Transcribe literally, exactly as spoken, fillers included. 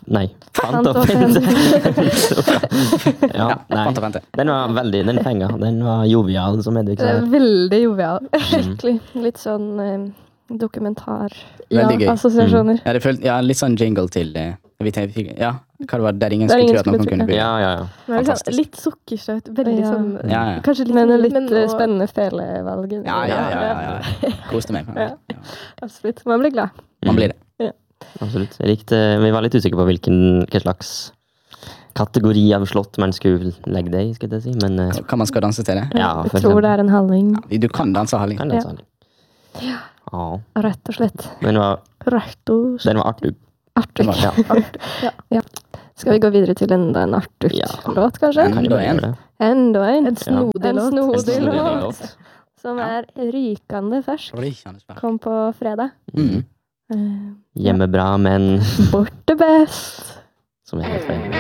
Nei, Fant og Fente. ja, nei. Fant og Fente. Den var veldig, den fenga. Den var jovial, som Edvig Det sa. er veldig jovial. Skikkelig. Litt sånn eh, dokumentar. Ja, Veldig gøy. assosiasjoner. Ja, det følte, ja, litt sånn jingle til eh, vi tenkte, ja, hva det var der ingen Der skulle ingen tro at noen skulle kunne tro- bli. Ja, ja, ja. Men liksom, Fantastisk. litt sukkersøt, veldig Ja. sånn, Ja, ja. kanskje litt, Men litt men eh, også- spennende felevalg. Ja, ja, ja, ja, ja. Koste meg. Ja. Ja. Absolutt. Man blir glad. Man blir det. Absolutt. Jeg likte, vi var litt usikre på hvilken, hvilken slags kategori av slott man skulle legge det i, skal jeg si. Men eh, Hva man skal danse til det? ja, Jeg for tror det eksempel. er en handling. Du kan danse halling. Kan det sånn. Ja. Rett og slett. Den var, Rett og slett. den var artig. Artig. Ja. Ja. Skal vi gå videre til enda en Ja. Artug-låt, kanskje? Enda Kan du en. gjøre det? Enda en. En snodig En låt. snodig Snodig låt. låt. Som er rykende fersk. Rykende spenn. Kom på fredag. Mm. Eh, Hjemme bra, men Borte best. som jeg helt feil.